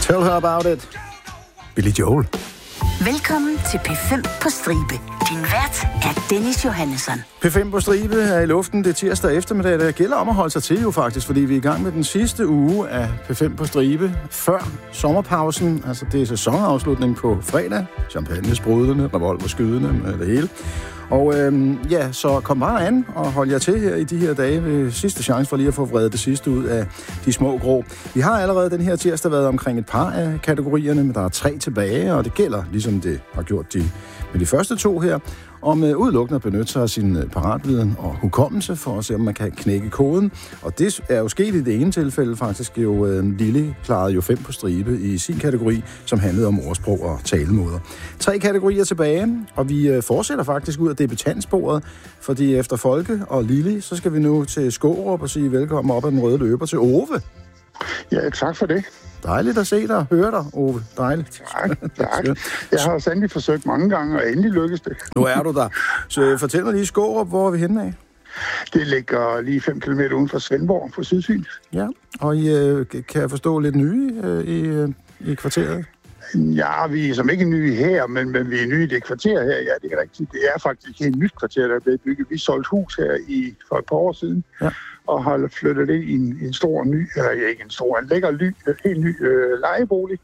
Tell her about it. Billy Joel. Velkommen til P5 på Stribe. Din vært er Dennis Johannesson. P5 på Stribe er i luften. Det er tirsdag eftermiddag. Det gælder om at holde sig til jo faktisk, fordi vi er i gang med den sidste uge af P5 på Stribe før sommerpausen. Altså det er sæsonafslutning på fredag. Champagne sprudende, revolver skydende med det hele. Og så kom bare an og hold jer til her i de her dage ved sidste chance for lige at få vredet det sidste ud af de små grå. Vi har allerede den her tirsdag været omkring et par af kategorierne, men der er 3 tilbage, og det gælder, ligesom det har gjort med de første 2 her, om udelukkende at benytte sig af sin paratviden og hukommelse for at se, om man kan knække koden. Og det er jo sket i det ene tilfælde faktisk. Lille klarede jo 5 på stribe i sin kategori, som handlede om ordsprog og talemåder. 3 kategorier tilbage, og vi fortsætter faktisk ud af debutantsporet, fordi efter Folke og Lille, så skal vi nu til Skårup og sige velkommen op ad den røde løber til Ove. Ja, tak for det. Dejligt at se dig og høre dig, Ove. Dejligt. Tak. Jeg har sandelig forsøgt mange gange, og endelig lykkes det. Nu er du der. Så fortæl mig lige Skårup, hvor er vi henne af? Det ligger lige 5 kilometer uden for Svendborg på Sydfyn. Ja, og I kan jeg forstå lidt nye i kvarteret? Ja, vi er som ikke nye her, men vi er nye i det kvarter her. Ja, det er rigtigt. Det er faktisk et nyt kvarter, der er blevet bygget. Vi solgte hus her for et par år siden, og har flyttet det i en stor ny, eller ikke en stor, en lækker helt ny lejebolig.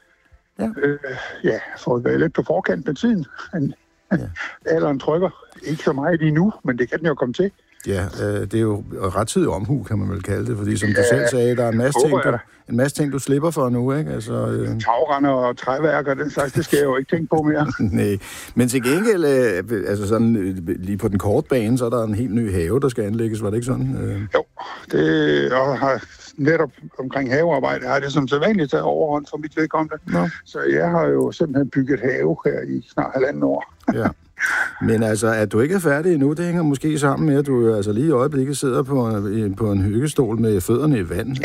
Ja. For at være lidt på forkant med tiden. Alderen trykker. Ikke så meget lige nu, men det kan den jo komme til. Ja, det er jo rettidig omhu, kan man vel kalde det, fordi som du selv sagde, der er en masse ting, du slipper for nu, ikke? Altså, tagrender og træværker, den slags, det skal jeg jo ikke tænke på mere. Nej, men til gengæld, altså sådan lige på den korte bane, så er der en helt ny have, der skal anlægges, var det ikke sådan? Jo, det har netop omkring havearbejde, har det som sædvanligt taget overhånd for mit vedkommende. No. Så jeg har jo simpelthen bygget have her i snart 1,5 år. Ja. Men altså, at du ikke er færdig endnu, det hænger måske sammen med, at du altså lige i øjeblikket sidder på en hyggestol med fødderne i vand.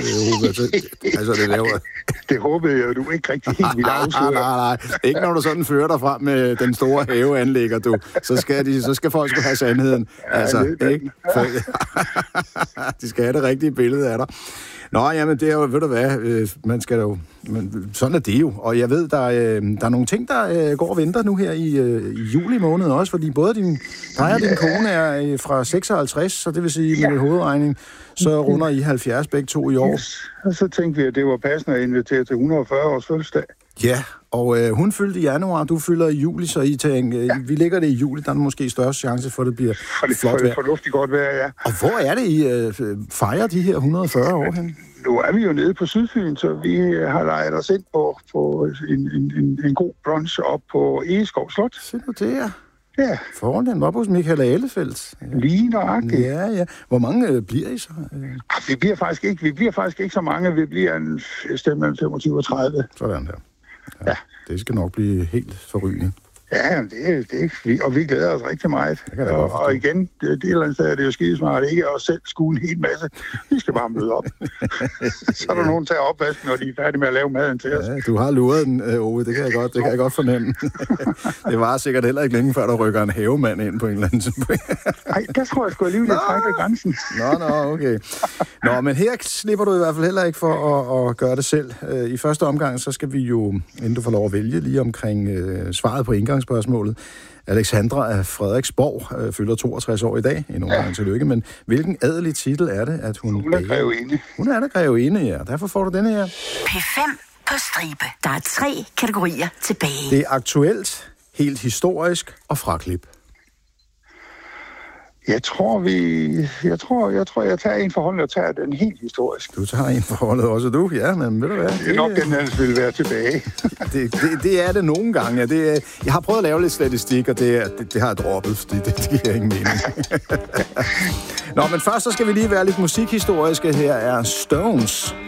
Det håbede jeg, du ikke rigtig helt ville afsløre. Nej. Ikke når du sådan fører dig frem med den store haveanlægger, du. Så skal folk sgu have sandheden. Ikke? De skal have det rigtige billede af dig. Nå, jamen det er jo, ved du hvad, man skal jo, men sådan er det jo. Og jeg ved, der er nogle ting, der går og venter nu her i juli måned også, fordi både din kone er fra 56, så det vil sige med hovedregning, så runder I 70 begge to i år. Yes. Og så tænkte vi, at det var passende at invitere til 140 års fødselsdag. Ja, og hun fyldte i januar, du fylder i juli, så I tænker, vi lægger det i juli, der er måske størst chance for, at det bliver flot vejr. Fornuftigt godt vejr, ja. Og hvor er det, I fejrer de her 140 år hen? Nu er vi jo nede på Sydfyn, så vi har lejet os ind på en god brunch op på Egeskov Slot. Se nu det, ja. Ja. Foran den var hos Michael Ahlefeldt. Lige nøjagtigt. Ja. Hvor mange bliver I så? Vi bliver faktisk ikke så mange. Vi bliver en stemme mellem 25 og 30. Sådan der. Ja. Det skal nok blive helt forrygende. Ja, og vi glæder os rigtig meget. Og igen, det eller andet sted er det jo skidesmart ikke at selv skue en hel masse. Vi skal bare møde op. Så er der nogen, der tager opvasken, når de er færdige med at lave maden til os. Ja, du har luret den, Ove. Det kan jeg godt fornemme. Det var sikkert heller ikke længe før, der rykker en havemand ind på en eller anden måde. Nej, der tror jeg sgu alligevel, at trække grænsen. Nå, okay. Nå, men her slipper du i hvert fald heller ikke for at gøre det selv. I første omgang, så skal vi jo, inden du får lov at vælge, lige omkring svaret på indgangsspørgsmålet. Alexandra af Frederiksborg fylder 62 år i dag. Endnu en gang tillykke. Men hvilken adelig titel er det, at hun er grevinde. Hun er der grevinde, ja. Derfor får du denne her. P5 på stribe. Der er 3 kategorier tilbage. Det er aktuelt, helt historisk og fraklip. Jeg tror, jeg tager en forhold, og tager den helt historisk. Du tager en forholdet også, du? Ja, men ved du hvad? Det er nok den, der vil være tilbage. det er det nogle gange. Ja. Jeg har prøvet at lave lidt statistik, og det har jeg droppet, fordi det giver ingen mening. Nå, men først så skal vi lige være lidt musikhistoriske. Her er Stones